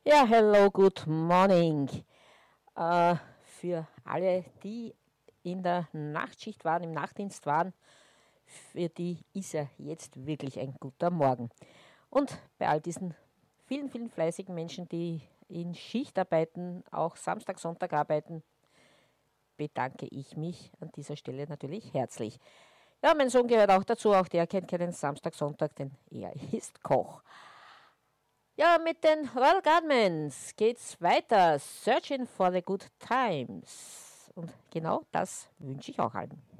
Ja, hello, good morning. Für alle, die in der Nachtschicht waren, im Nachtdienst waren, für die ist ja jetzt wirklich ein guter Morgen. Und bei all diesen vielen, vielen fleißigen Menschen, die in Schicht arbeiten, auch Samstag, Sonntag arbeiten, bedanke ich mich an dieser Stelle natürlich herzlich. Ja, mein Sohn gehört auch dazu, auch der kennt keinen Samstag, Sonntag, denn er ist Koch. Ja, mit den Royal Guardsmen geht's weiter. Searching for the Good Times. Und genau das wünsche ich auch allen.